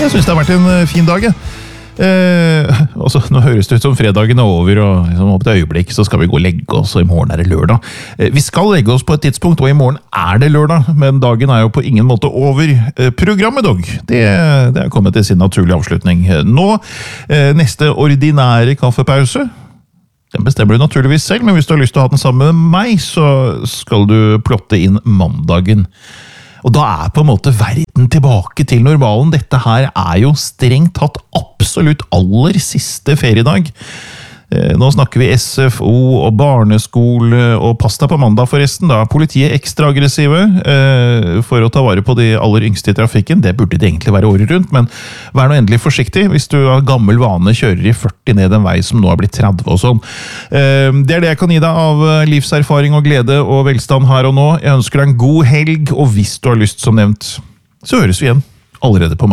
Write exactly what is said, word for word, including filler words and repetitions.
Jeg synes det har vært en eh, fin dag, jeg. Eh, altså, nå høres det ut som fredagen er over, og liksom, om et øyeblikk så skal vi gå og legge oss, og i morgen er det lørdag. Eh, vi skal legge oss på et tidspunkt, og i morgen er det lørdag, men dagen er jo på ingen måte over. Eh, programmet, dog, det, det er kommet til sin naturlige avslutning. Nå, eh, neste ordinære kaffepause, den bestemmer du naturligvis selv, men hvis du har lyst til å ha den sammen med meg, så skal du plotte inn mandagen. Og da er på en måte verden tilbake til normalen. Dette her er jo strengt tatt absolutt aller siste feriedag. Nå snakker vi S F O og barneskole og pasta på mandag forresten. Da er politiet ekstra aggressive eh, for å ta vare på de aller yngste i trafikken. Det burde det egentlig være året rundt, men vær nå endelig forsiktig hvis du av gammel vane kjører i førti ned en vei som nå er blitt tretti og sånn. Eh, det er det jeg kan gi deg av livserfaring og glede og velstand her og nå. Jeg ønsker deg en god helg, og hvis du har lyst som nevnt, så høres vi igjen allerede på mandag.